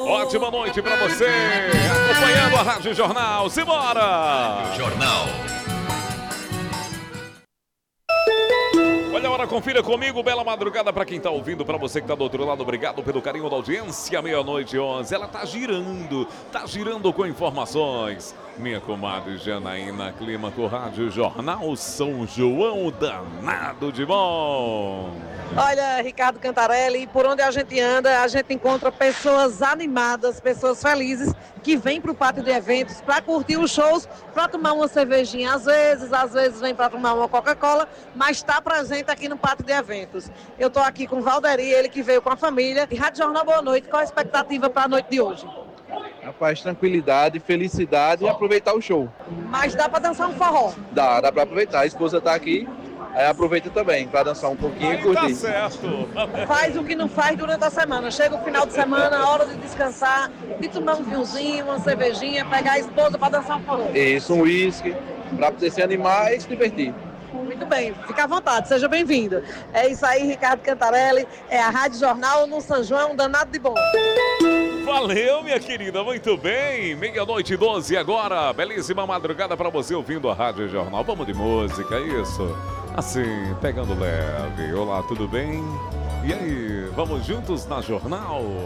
Ótima noite pra você, acompanhando a Rádio Jornal. Simbora! Jornal. Olha a hora, confira comigo. Bela madrugada para quem tá ouvindo, para você que tá do outro lado. Obrigado pelo carinho da audiência. 00:11. Ela tá girando com informações. Minha comadre Janaína Clima com Rádio Jornal São João, danado de bom. Olha, Ricardo Cantarelli, por onde a gente anda, a gente encontra pessoas animadas, pessoas felizes que vêm para o pátio de eventos para curtir os shows, para tomar uma cervejinha às vezes vem para tomar uma Coca-Cola, mas está presente aqui no pátio de eventos. Eu estou aqui com o Valderi, ele que veio com a família. E Rádio Jornal, boa noite. Qual a expectativa para a noite de hoje? Rapaz, tranquilidade, felicidade e aproveitar o show. Mas dá para dançar um forró? Dá para aproveitar. A esposa tá aqui, aí aproveita também para dançar um pouquinho e curtir. Tá certo. Faz o que não faz durante a semana. Chega o final de semana, a hora de descansar, de tomar um vinhozinho, uma cervejinha, pegar a esposa para dançar um forró. Isso, um uísque, para você se animar e se divertir. Muito bem, fica à vontade, seja bem-vindo. É isso aí, Ricardo Cantarelli, é a Rádio Jornal no São João, danado de bom. Valeu, minha querida, muito bem. 00:12 agora. Belíssima madrugada para você ouvindo a Rádio Jornal. Vamos de música, é isso? Assim, pegando leve. Olá, tudo bem? E aí, vamos juntos na Jornal?